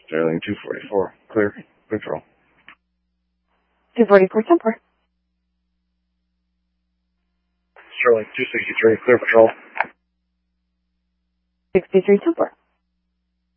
Sterling 244, clear, control. 244, Tempor. Sterling 263, clear patrol. 63, Tempor.